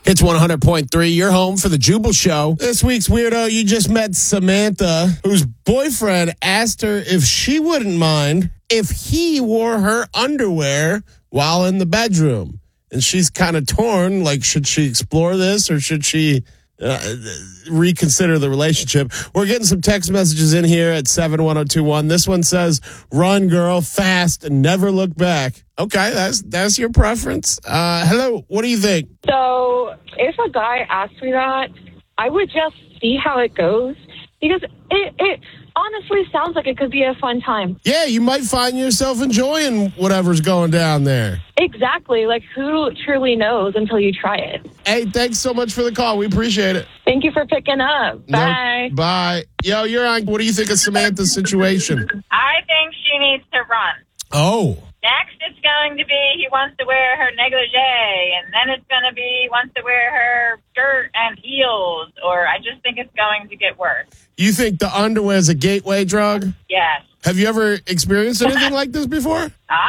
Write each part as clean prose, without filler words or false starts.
It's 100.3, your home for the Jubal Show. This week's weirdo, you just met Samantha, whose boyfriend asked her if she wouldn't mind if he wore her underwear while in the bedroom. And she's kind of torn, like, should she explore this or should she reconsider the relationship? We're getting some text messages in here at 71021. This one says, run, girl, fast, and never look back. Okay, that's your preference. Hello, what do you think? So if a guy asked me that, I would just see how it goes because it honestly sounds like it could be a fun time. Yeah, you might find yourself enjoying whatever's going down there. Exactly. Like, who truly knows until you try it? Hey, thanks so much for the call. We appreciate it. Thank you for picking up. Bye. Bye. Yo, you're on. What do you think of Samantha's situation? I think she needs to run. Oh. Next, it's going to be he wants to wear her negligee, and then it's going to be he wants to wear her skirt and heels, or I just think it's going to get worse. You think the underwear is a gateway drug? Yes. Have you ever experienced anything like this before?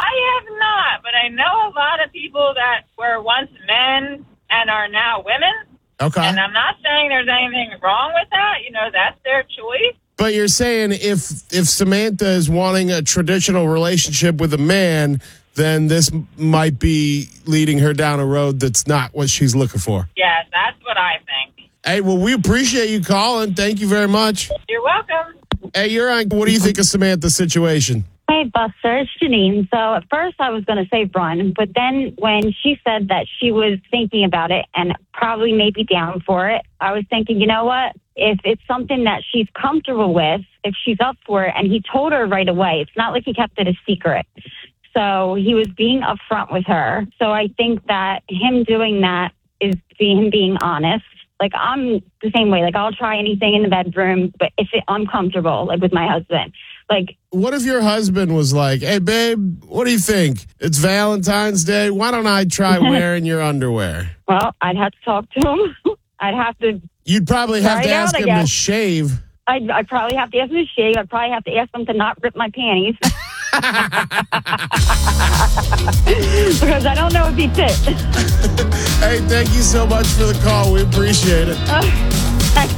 I have not, but I know a lot of people that were once men and are now women. Okay. And I'm not saying there's anything wrong with that. You know, that's their choice. But you're saying if Samantha is wanting a traditional relationship with a man, then this might be leading her down a road that's not what she's looking for. Yes, that's what I think. Hey, well, we appreciate you calling. Thank you very much. You're welcome. Hey, you're on. What do you think of Samantha's situation? Hey, Buster, it's Janine. So at first I was going to say run, but then when she said that she was thinking about it and probably maybe down for it, I was thinking, you know what? If it's something that she's comfortable with, if she's up for it, and he told her right away, it's not like he kept it a secret. So he was being upfront with her. So I think that him doing that is him being honest. Like, I'm the same way. Like, I'll try anything in the bedroom, but if I'm comfortable, like, with my husband. Like, what if your husband was like, hey, babe, what do you think? It's Valentine's Day. Why don't I try wearing your underwear? Well, I'd have to talk to him. I'd have to. You'd probably have to ask him to shave. I'd probably have to ask him to shave. I'd probably have to ask him to not rip my panties. Because I don't know if he fit. Hey, thank you so much for the call. We appreciate it.